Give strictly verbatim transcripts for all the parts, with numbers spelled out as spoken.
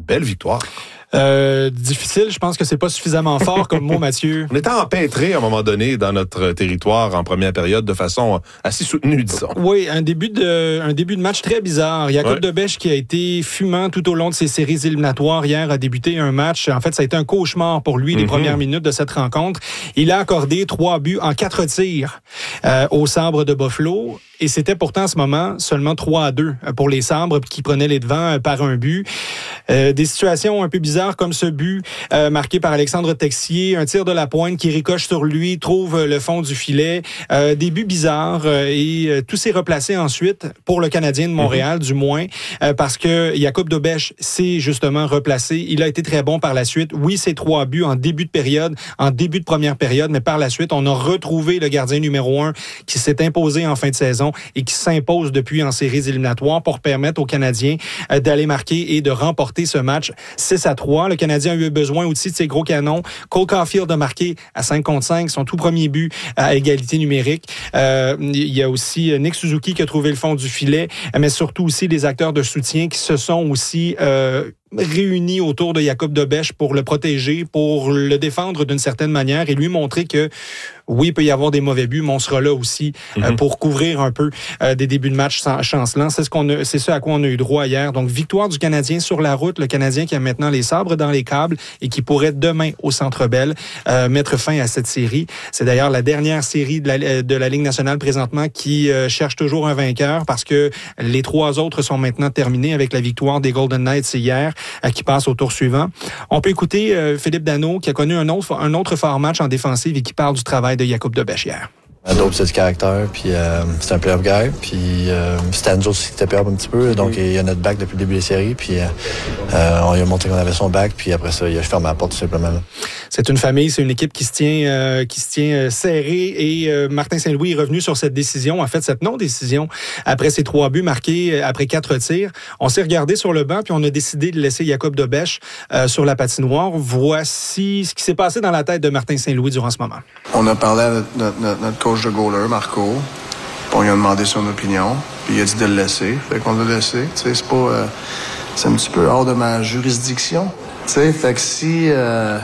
belle victoire. Euh, difficile, je pense que c'est pas suffisamment fort comme mot, Mathieu. On était empêtré à un moment donné dans notre territoire en première période de façon assez soutenue, disons. Oui, un début de, un début de match très bizarre. Jacob ouais. Debèche qui a été fumant tout au long de ses séries éliminatoires hier a débuté un match. En fait, ça a été un cauchemar pour lui les mm-hmm. premières minutes de cette rencontre. Il a accordé trois buts en quatre tirs euh, aux Sabres de Buffalo. Et c'était pourtant à ce moment seulement trois à deux pour les Sabres qui prenaient les devants par un but. Euh, des situations un peu bizarres comme ce but euh, marqué par Alexandre Texier, un tir de la pointe qui ricoche sur lui, trouve le fond du filet. Euh, des buts bizarres euh, et euh, tout s'est replacé ensuite pour le Canadien de Montréal, mm-hmm. du moins, euh, parce que Jacob Debèche s'est justement replacé. Il a été très bon par la suite. Oui, c'est trois buts en début de période, en début de première période, mais par la suite, on a retrouvé le gardien numéro un qui s'est imposé en fin de saison et qui s'impose depuis en séries éliminatoires pour permettre aux Canadiens euh, d'aller marquer et de remporter ce match six à trois. Le Canadien a eu besoin aussi de ses gros canons. Cole Caulfield a marqué à cinq contre cinq, son tout premier but à égalité numérique. Euh, il y a aussi Nick Suzuki qui a trouvé le fond du filet, mais surtout aussi les acteurs de soutien qui se sont aussi euh, réunis autour de Jacob Debèche pour le protéger, pour le défendre d'une certaine manière et lui montrer que oui, il peut y avoir des mauvais buts, mais on sera là aussi mm-hmm. euh, pour couvrir un peu euh, des débuts de match chancelants. C'est ce qu'on a, c'est ce à quoi on a eu droit hier. Donc, victoire du Canadien sur la route. Le Canadien qui a maintenant les sabres dans les câbles et qui pourrait demain au Centre Bell euh, mettre fin à cette série. C'est d'ailleurs la dernière série de la, de la Ligue nationale présentement qui euh, cherche toujours un vainqueur parce que les trois autres sont maintenant terminés avec la victoire des Golden Knights hier euh, qui passe au tour suivant. On peut écouter euh, Philippe Danault qui a connu un autre, un autre fort match en défensive et qui parle du travail de Jacob Debèche hier. Dope, c'est du caractère, puis euh, c'est un playoff guy, puis euh, Stan aussi qui était peur un petit peu, donc il y a notre back depuis le début des séries, puis euh, on lui a montré qu'on avait son back, puis après ça, il a fermé la porte tout simplement. C'est une famille, c'est une équipe qui se tient, euh, qui se tient euh, serrée, et euh, Martin Saint-Louis est revenu sur cette décision, en fait cette non-décision, après ses trois buts marqués, après quatre tirs. On s'est regardé sur le banc, puis on a décidé de laisser Jacob Debèche euh, sur la patinoire. Voici ce qui s'est passé dans la tête de Martin Saint-Louis durant ce moment. On a parlé à notre, notre, notre, notre coach de goaler, Marco. Puis on lui a demandé son opinion. Puis il a dit de le laisser. Fait qu'on l'a laissé. Tu sais, c'est pas... Euh, c'est un petit peu hors de ma juridiction. Tu sais, fait que si... Euh,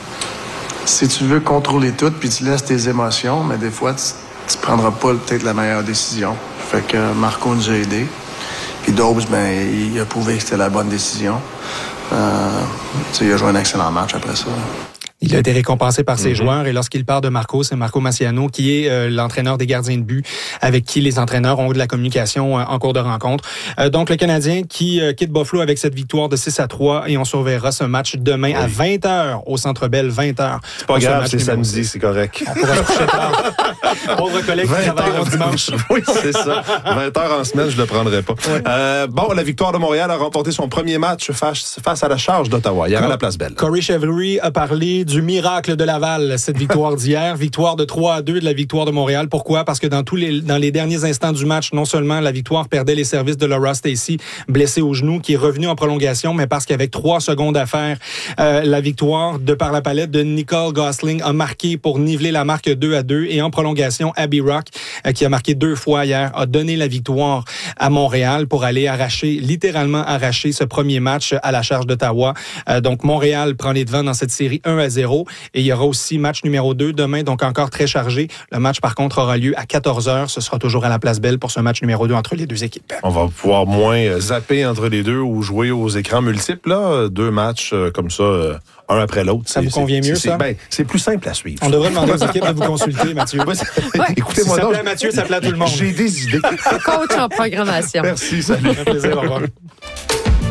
si tu veux contrôler tout puis tu laisses tes émotions, mais des fois, tu, tu prendras pas peut-être la meilleure décision. Fait que Marco nous a aidés. Puis Dobbs, ben, il a prouvé que c'était la bonne décision. Euh, tu sais, il a joué un excellent match après ça. Il a été récompensé par ses mm-hmm. joueurs et lorsqu'il parle de Marco, c'est Marco Massiano qui est euh, l'entraîneur des gardiens de but avec qui les entraîneurs ont eu de la communication euh, en cours de rencontre. Euh, donc le Canadien qui euh, quitte Buffalo avec cette victoire de six à trois et on surveillera ce match demain oui. à vingt heures au Centre Bell, vingt heures. C'est pas grave, c'est samedi, c'est correct. On pourra se coucher tard. Pauvre collègue qui travaille dimanche. Oui, c'est ça. vingt heures en semaine, je le prendrai pas. Ouais. Euh, bon, la victoire de Montréal a remporté son premier match face, face à la charge d'Ottawa, hier Co- à la Place Belle. Corey Cheverry a parlé du miracle de Laval, cette victoire d'hier. Victoire de trois à deux de la victoire de Montréal. Pourquoi? Parce que dans tous les, dans les derniers instants du match, non seulement la victoire perdait les services de Laura Stacey, blessé au genou, qui est revenu en prolongation, mais parce qu'avec trois secondes à faire, euh, la victoire, de par la palette de Nicole Gosling, a marqué pour niveler la marque deux à deux. Et en prolongation, Abby Rock, euh, qui a marqué deux fois hier, a donné la victoire à Montréal pour aller arracher, littéralement arracher ce premier match à la charge d'Ottawa. Euh, donc, Montréal prend les devants dans cette série un à zéro. Et il y aura aussi match numéro deux demain, donc encore très chargé. Le match, par contre, aura lieu à quatorze heures. Ce sera toujours à la Place Belle pour ce match numéro deux entre les deux équipes. On va pouvoir moins zapper entre les deux ou jouer aux écrans multiples. Là. Deux matchs euh, comme ça, euh, un après l'autre. Ça c'est, vous convient c'est, mieux, c'est, ça? Ben, c'est plus simple à suivre. On devrait demander aux équipes de vous consulter, Mathieu. Ouais, écoutez-moi si ça donc. plaît à Mathieu, ça plaît à tout le monde. J'ai des idées. Coach en programmation. Merci, salut. Un plaisir, au revoir.